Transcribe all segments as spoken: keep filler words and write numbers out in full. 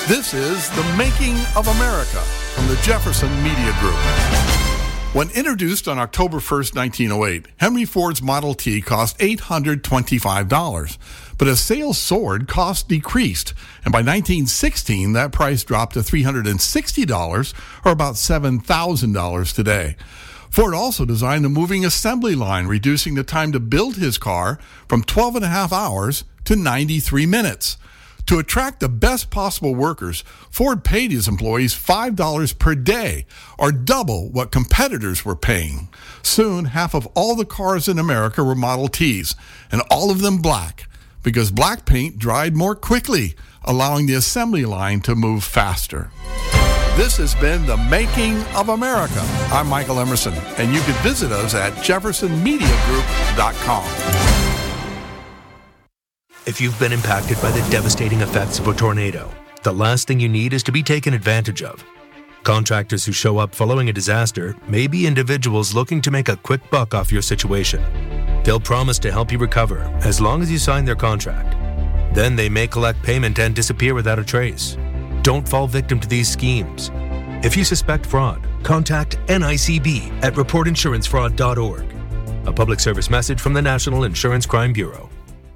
This is The Making of America from the Jefferson Media Group. When introduced on October first, nineteen oh eight, Henry Ford's Model T cost eight hundred twenty-five dollars. But as sales soared, costs decreased. And by nineteen sixteen, that price dropped to three hundred sixty dollars, or about seven thousand dollars today. Ford also designed a moving assembly line, reducing the time to build his car from twelve and a half hours to ninety-three minutes. To attract the best possible workers, Ford paid his employees five dollars per day, or double what competitors were paying. Soon, half of all the cars in America were Model Ts, and all of them black, because black paint dried more quickly, allowing the assembly line to move faster. This has been The Making of America. I'm Michael Emerson, and you can visit us at jefferson media group dot com. If you've been impacted by the devastating effects of a tornado, the last thing you need is to be taken advantage of. Contractors who show up following a disaster may be individuals looking to make a quick buck off your situation. They'll promise to help you recover as long as you sign their contract. Then they may collect payment and disappear without a trace. Don't fall victim to these schemes. If you suspect fraud, contact N I C B at report insurance fraud dot org. A public service message from the National Insurance Crime Bureau.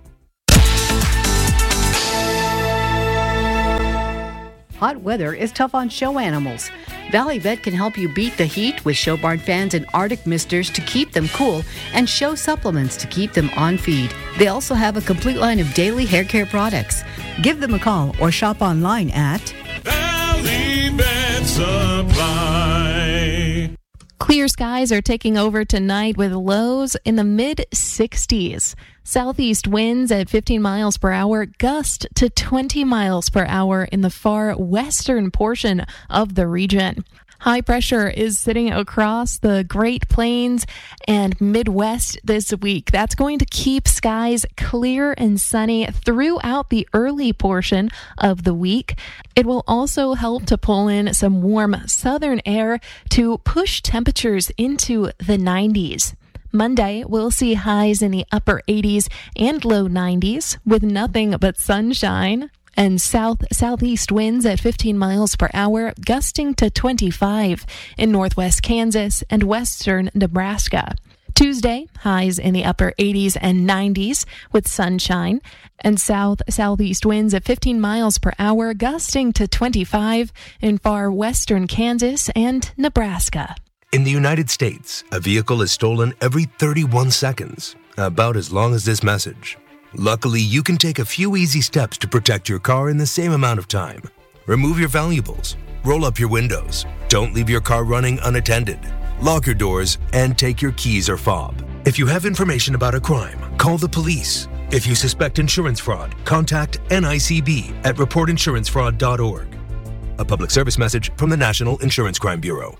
Hot weather is tough on show animals. Valley Vet can help you beat the heat with Show Barn fans and Arctic misters to keep them cool and show supplements to keep them on feed. They also have a complete line of daily hair care products. Give them a call or shop online at Valley Vet Supply. Clear skies are taking over tonight with lows in the mid sixties. Southeast winds at fifteen miles per hour, gust to twenty miles per hour in the far western portion of the region. High pressure is sitting across the Great Plains and Midwest this week. That's going to keep skies clear and sunny throughout the early portion of the week. It will also help to pull in some warm southern air to push temperatures into the nineties. Monday, we'll see highs in the upper eighties and low nineties with nothing but sunshine. And south-southeast winds at fifteen miles per hour, gusting to twenty-five in northwest Kansas and western Nebraska. Tuesday, highs in the upper eighties and nineties with sunshine, and south-southeast winds at fifteen miles per hour, gusting to twenty-five in far western Kansas and Nebraska. In the United States, a vehicle is stolen every thirty-one seconds, about as long as this message. Luckily, you can take a few easy steps to protect your car in the same amount of time. Remove your valuables, roll up your windows, don't leave your car running unattended, lock your doors, and take your keys or fob. If you have information about a crime, call the police. If you suspect insurance fraud, contact N I C B at report insurance fraud dot org. A public service message from the National Insurance Crime Bureau.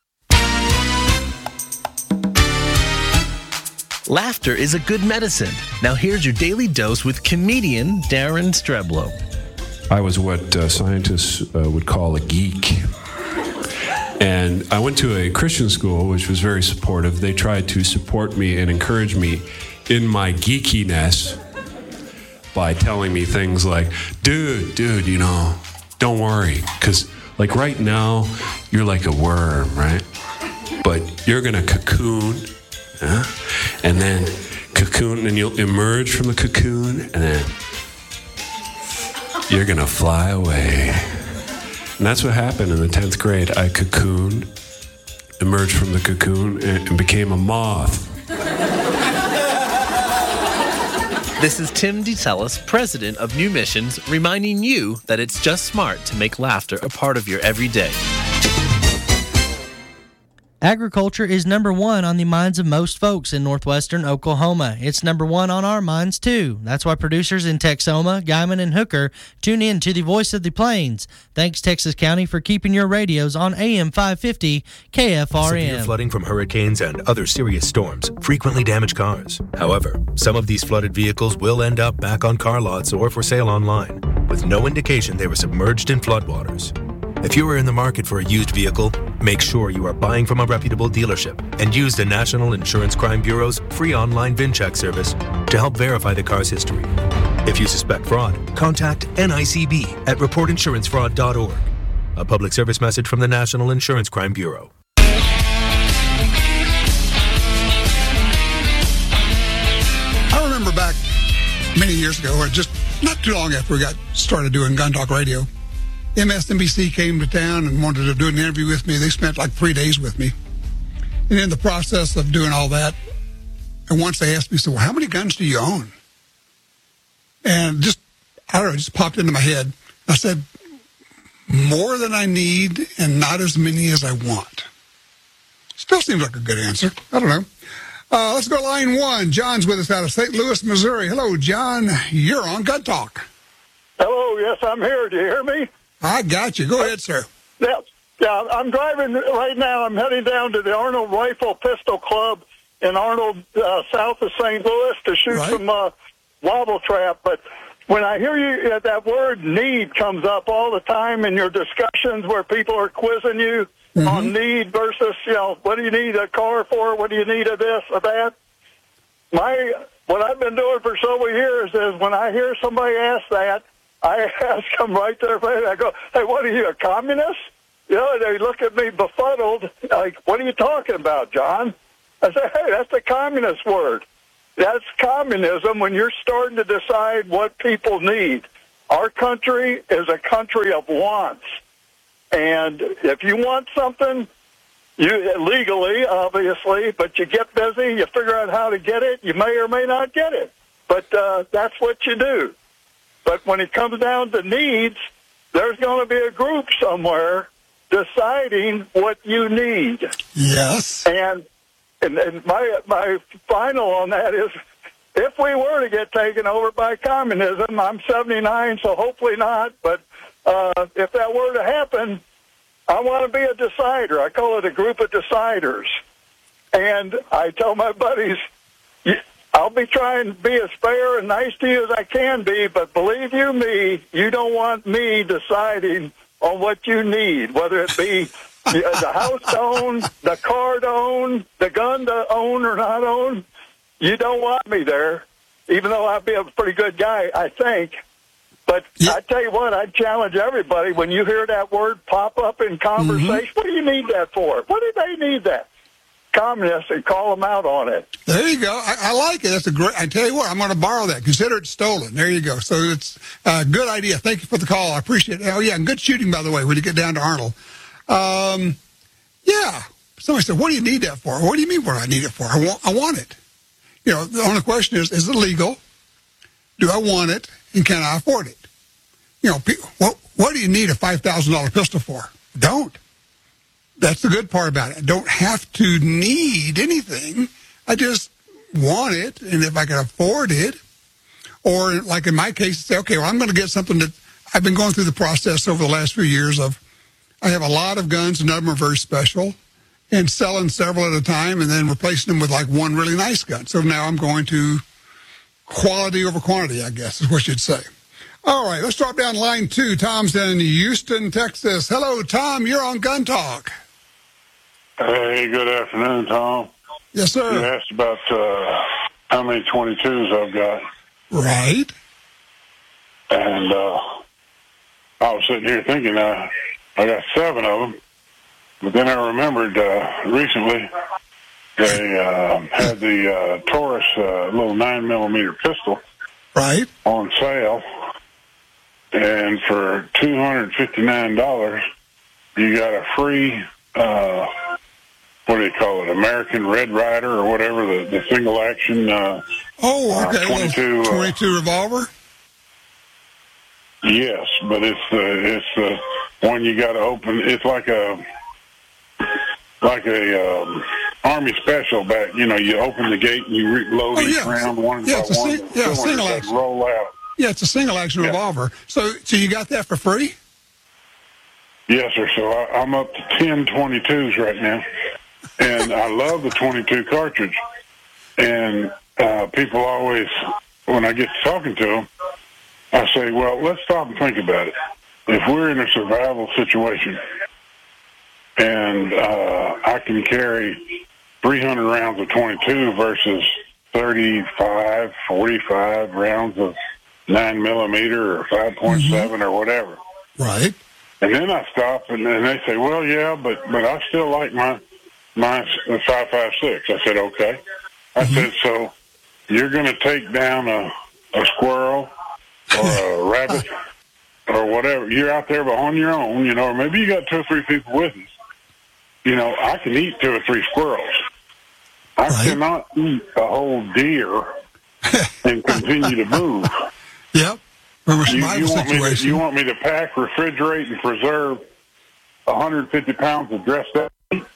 Laughter is a good medicine. Now here's your daily dose with comedian Darren Streblow. I was what uh, scientists uh, would call a geek. And I went to a Christian school, which was very supportive. They tried to support me and encourage me in my geekiness by telling me things like, dude, dude, you know, don't worry. Because, like, right now, you're like a worm, right? But you're going to cocoon. Huh? And then cocoon, and you'll emerge from the cocoon, and then you're gonna fly away. And that's what happened in the tenth grade. I cocooned, emerged from the cocoon, and, and became a moth. This is Tim DeTellis, president of New Missions, reminding you that it's just smart to make laughter a part of your everyday. Agriculture is number one on the minds of most folks in northwestern Oklahoma. It's number one on our minds, too. That's why producers in Texoma, Guyman, and Hooker tune in to the Voice of the Plains. Thanks, Texas County, for keeping your radios on A M five fifty K F R M. Severe flooding from hurricanes and other serious storms frequently damage cars. However, some of these flooded vehicles will end up back on car lots or for sale online, with no indication they were submerged in floodwaters. If you are in the market for a used vehicle, make sure you are buying from a reputable dealership and use the National Insurance Crime Bureau's free online VinCheck service to help verify the car's history. If you suspect fraud, contact N I C B at report insurance fraud dot org. A public service message from the National Insurance Crime Bureau. I remember back many years ago, or just not too long after we got started doing Gun Talk Radio, M S N B C came to town and wanted to do an interview with me. They spent like three days with me. And in the process of doing all that, and once they asked me, so well, how many guns do you own? And just, I don't know, it just popped into my head. I said, more than I need and not as many as I want. Still seems like a good answer. I don't know. Uh, let's go to line one. John's with us out of Saint Louis, Missouri. Hello, John. You're on Gun Talk. Hello, yes, I'm here. Do you hear me? I got you. Go ahead, sir. Yeah, yeah, I'm driving right now. I'm heading down to the Arnold Rifle Pistol Club in Arnold, uh, south of Saint Louis, to shoot right. some uh, wobble trap. But when I hear you, uh, that word need comes up all the time in your discussions where people are quizzing you mm-hmm. on need versus, you know, what do you need a car for? What do you need of this or that? My, what I've been doing for several years is when I hear somebody ask that, I ask them right there, I go, hey, what are you, a communist? You know, they look at me befuddled, like, what are you talking about, John? I say, hey, that's a communist word. That's communism when you're starting to decide what people need. Our country is a country of wants. And if you want something, you legally, obviously, but you get busy, you figure out how to get it, you may or may not get it. But uh, that's what you do. But when it comes down to needs, there's going to be a group somewhere deciding what you need. Yes. And and, and my my final on that is, if we were to get taken over by communism, I'm seventy-nine, so hopefully not, but uh, if that were to happen, I want to be a decider. I call it a group of deciders. And I tell my buddies, I'll be trying to be as fair and nice to you as I can be, but believe you me, you don't want me deciding on what you need, whether it be the house to own, the car to own, the gun to own or not own. You don't want me there, even though I'd be a pretty good guy, I think. But yeah. I tell you what, I'd challenge everybody, when you hear that word pop up in conversation, mm-hmm. what do you need that for? What do they need that? Communists, and call them out on it. There you go. I, I like it. That's a great. I tell you what, I'm going to borrow that. Consider it stolen. There you go. So it's a good idea. Thank you for the call. I appreciate it. Oh yeah, and good shooting, by the way, when you get down to Arnold. Um, yeah. Somebody said, "What do you need that for?" What do you mean? What do I need it for? I want. I want it. You know, the only question is: is it legal? Do I want it? And can I afford it? You know, what what do you need a five thousand dollar pistol for? Don't. That's the good part about it. I don't have to need anything. I just want it, and if I can afford it, or like in my case, say, okay, well, I'm going to get something that I've been going through the process over the last few years of, I have a lot of guns, and none of them are very special, and selling several at a time, and then replacing them with like one really nice gun. So now I'm going to quality over quantity, I guess, is what you'd say. All right, let's drop down line two. Tom's in Houston, Texas. Hello, Tom. You're on Gun Talk. Hey, good afternoon, Tom. Yes, sir. You asked about uh, how many twenty-twos I've got. Right. And uh, I was sitting here thinking uh, I got seven of them. But then I remembered uh, recently they uh, had the uh, Taurus uh, little nine millimeter pistol right on sale. And for two hundred fifty-nine dollars, you got a free... Uh, what do you call it, American Red Ryder or whatever, the, the single action uh, oh, okay. uh, twenty-two, well, twenty-two uh, revolver? Yes, but it's the it's the one you got to open. It's like a like a um, Army special back. You know, you open the gate and you reload oh, each yeah. round one yeah, by it's one. A, yeah, a single action. Roll out. Yeah, it's a single action yeah. revolver. So, so you got that for free? Yes, sir. So I, I'm up to ten twenty-twos right now. And I love the twenty-two cartridge. And uh, people always, when I get to talking to them, I say, well, let's stop and think about it. If we're in a survival situation and uh, I can carry three hundred rounds of twenty-two versus thirty-five, forty-five rounds of nine millimeter or five point seven mm-hmm. or whatever. Right. And then I stop, and then they say, "Well, yeah, but but I still like my my five five six." I said, "Okay." I mm-hmm. said, "So you're going to take down a a squirrel or a rabbit or whatever? You're out there on your own, you know, or maybe you got two or three people with you. You know, I can eat two or three squirrels. I right. cannot eat a whole deer and continue to move." Yep. You, you, want me to, you want me to pack, refrigerate, and preserve one hundred fifty pounds of dressed up meat?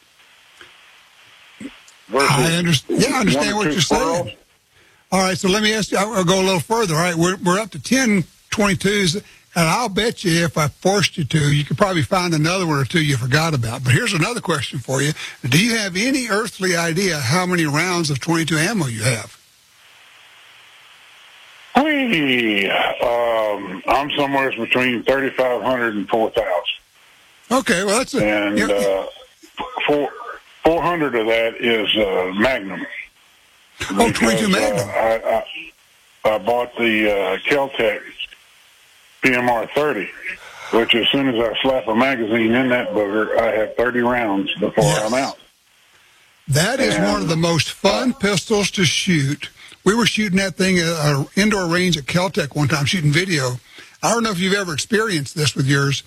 I understand. Yeah, I understand what you're squirrels? saying. All right, so let me ask you, I'll go a little further. All right, we're, we're up to ten twenty-twos, and I'll bet you if I forced you to, you could probably find another one or two you forgot about. But here's another question for you. Do you have any earthly idea how many rounds of twenty-two ammo you have? Hey, um, I'm somewhere between thirty-five hundred and four thousand. Okay, well, that's a... And uh, four, four hundred of that is uh, Magnum. Oh, twenty-two Magnum. Uh, I, I, I bought the uh, Kel-Tec P M R thirty, which as soon as I slap a magazine in that booger, I have thirty rounds before yes. I'm out. That is and, one of the most fun pistols to shoot. We were shooting that thing at an indoor range at Kel-Tec one time, shooting video. I don't know if you've ever experienced this with yours,